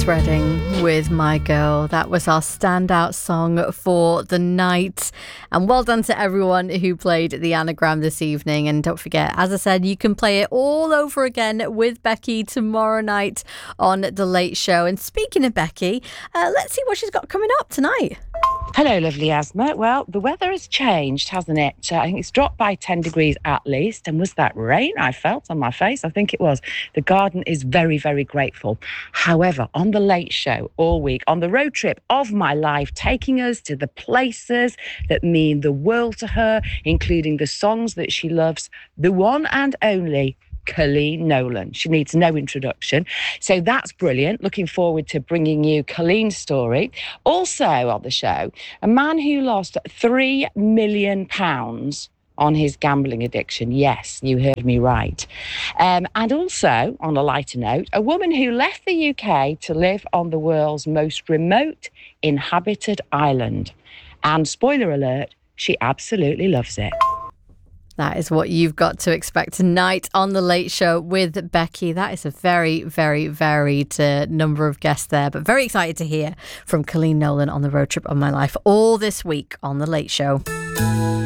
Otis Redding with My Girl. That was our standout song for the night. And well done to everyone who played the anagram this evening. And don't forget, as I said, you can play it all over again with Becky tomorrow night on The Late Show. And speaking of Becky, let's see what she's got coming up tonight. Hello, lovely Asma. Well, the weather has changed, hasn't it? I think it's dropped by 10 degrees at least. And was that rain I felt on my face? I think it was. The garden is very, very grateful. However, on The Late Show all week, on the road trip of my life, taking us to the places that mean the world to her, including the songs that she loves, the one and only Colleen Nolan. She needs no introduction. So that's brilliant. Looking forward to bringing you Colleen's story. Also on the show, a man who lost £3 million on his gambling addiction. Yes, you heard me right. And also, on a lighter note, a woman who left the UK to live on the world's most remote inhabited island. And spoiler alert, she absolutely loves it. That is what you've got to expect tonight on The Late Show with Becky. That is a very, very varied number of guests there, but very excited to hear from Colleen Nolan on the road trip of my life all this week on The Late Show.